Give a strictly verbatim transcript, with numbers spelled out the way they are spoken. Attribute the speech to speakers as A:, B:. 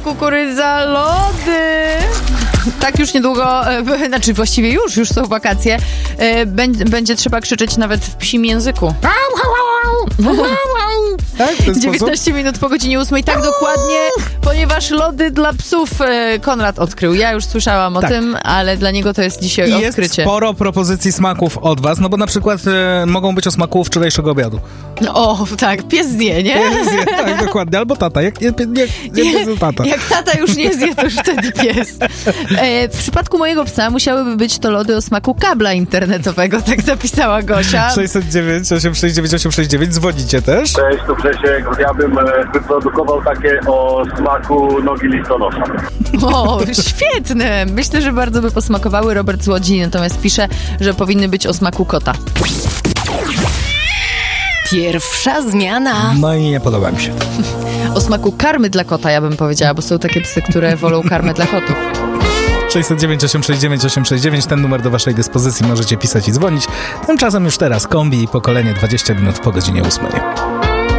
A: kukurydza, lody. Tak już niedługo, e, znaczy właściwie już, już są wakacje. E, będzie, będzie trzeba krzyczeć nawet w psim języku.
B: Tak, w ten
A: dziewiętnaście
B: sposób?
A: minut po godzinie ósmej, tak dokładnie, ponieważ lody dla psów e, Konrad odkrył. Ja już słyszałam o
B: Tak.
A: tym, ale dla niego to jest dzisiaj
B: I
A: odkrycie.
B: jest sporo propozycji smaków od was, no bo na przykład e, mogą być o smaku wczorajszego obiadu.
A: O, tak, pies zje, nie?
B: Zje, tak, dokładnie. Albo tata. Jak, jak, jak, jak, jak tata.
A: Jak tata już nie zje, to już wtedy pies. E, w przypadku mojego psa musiałyby być to lody o smaku kabla internetowego, tak napisała Gosia.
B: sześćset dziewięć, osiemset sześćdziesiąt dziewięć, osiemset sześćdziesiąt dziewięć, dzwonicie też.
C: Cześć, tu Grzesiek. Ja bym e, wyprodukował takie o smaku nogi listonosza.
A: O, świetne. Myślę, że bardzo by posmakowały. Robert z Łodzi natomiast pisze, że powinny być o smaku kota.
D: Pierwsza zmiana.
B: No i nie podoba mi się.
A: O smaku karmy dla kota, ja bym powiedziała, bo są takie psy, które wolą karmę dla kotów.
B: sześćset dziewięć, osiemset sześćdziesiąt dziewięć, osiemset sześćdziesiąt dziewięć, ten numer do waszej dyspozycji, możecie pisać i dzwonić. Tymczasem już teraz kombi i pokolenie dwadzieścia minut po godzinie ósmej.